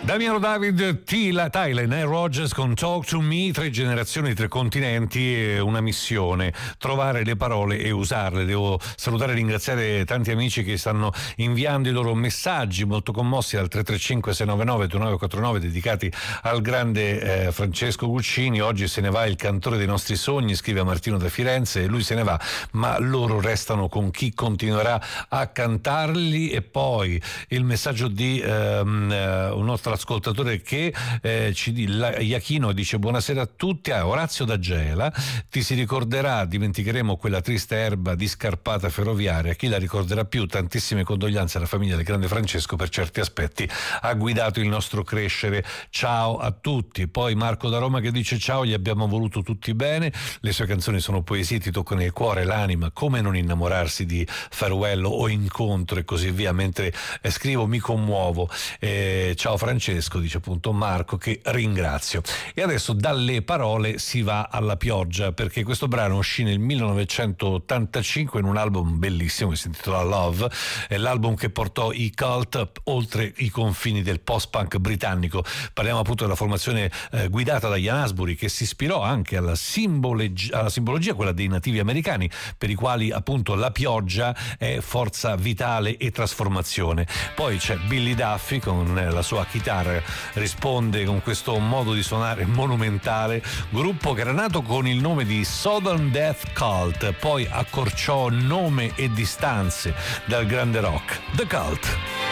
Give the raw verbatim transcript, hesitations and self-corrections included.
Damiano David, Tila, Tyler e Rogers con Talk to Me, tre generazioni, tre continenti e una missione, trovare le parole e usarle. Devo salutare e ringraziare tanti amici che stanno inviando i loro messaggi molto commossi al tre tre cinque sei nove nove due nove quattro nove dedicati al grande eh, Francesco Guccini. Oggi se ne va il cantore dei nostri sogni, scrive Martino da Firenze, e lui se ne va, ma loro restano con chi continuerà a cantarli. E poi il messaggio di ehm, un nostro ascoltatore che eh, ci di Iachino dice: buonasera a tutti. Ah, Orazio da Gela, ti si ricorderà, dimenticheremo quella triste erba di scarpata ferroviaria, chi la ricorderà più? Tantissime condoglianze alla famiglia del grande Francesco, per certi aspetti ha guidato il nostro crescere, ciao a tutti. Poi Marco da Roma che dice: ciao, gli abbiamo voluto tutti bene, le sue canzoni sono poesie, ti toccano il cuore e l'anima, come non innamorarsi di Farewell o Incontro e così via. Mentre eh, scrivo mi commuovo, eh, ciao Francesco, dice appunto Marco, che ringrazio. E adesso dalle parole si va alla pioggia, perché questo brano uscì nel millenovecentottantacinque in un album bellissimo che si intitola Love, è l'album che portò i Cult oltre i confini del post-punk britannico. Parliamo appunto della formazione eh, guidata da Ian Astbury, che si ispirò anche alla, simboleg- alla simbologia, quella dei nativi americani, per i quali appunto la pioggia è forza vitale e trasformazione. Poi c'è Billy Duffy con eh, la sua chitarra, risponde con questo modo di suonare monumentale, gruppo che era nato con il nome di Southern Death Cult, poi accorciò nome e distanze dal grande rock, The Cult.